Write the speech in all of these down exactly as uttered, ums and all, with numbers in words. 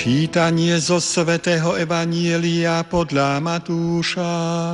Čítanie zo svätého Evanjelia podľa Matúša.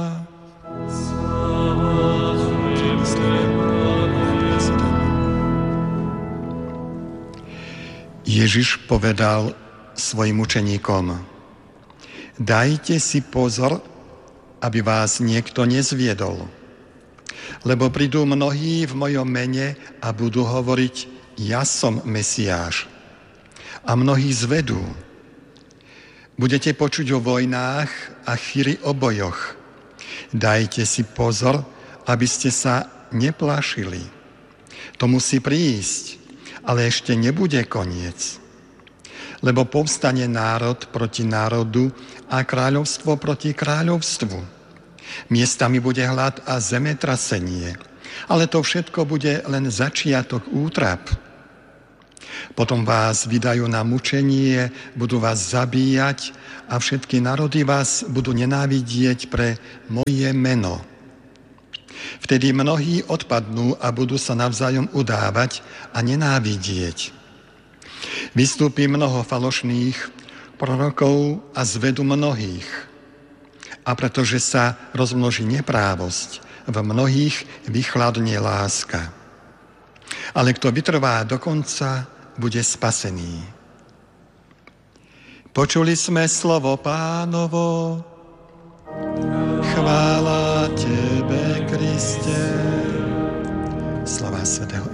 Ježiš povedal svojim učeníkom: Dajte si pozor, aby vás niekto nezviedol. Lebo prídu mnohí v mojom mene a budú hovoriť: Ja som Mesiáš. A mnohí zvedú. Budete počuť o vojnách a chýry o bojoch. Dajte si pozor, aby ste sa neplašili. To musí prísť, ale ešte nebude koniec. Lebo povstane národ proti národu a kráľovstvo proti kráľovstvu. Miestami bude hlad a zemetrasenie, ale to všetko bude len začiatok útrap. Potom vás vydajú na mučenie, budú vás zabíjať a všetky národy vás budú nenávidieť pre moje meno. Vtedy mnohí odpadnú a budú sa navzájom udávať a nenávidieť. Vystúpi mnoho falošných prorokov a zvedú mnohých. A pretože sa rozmnoží neprávosť, v mnohých vychladne láska. Ale kto vytrvá do konca, bude spasený. Počuli sme slovo Pánovo. Chvála Tebe, Kriste. Slova svätého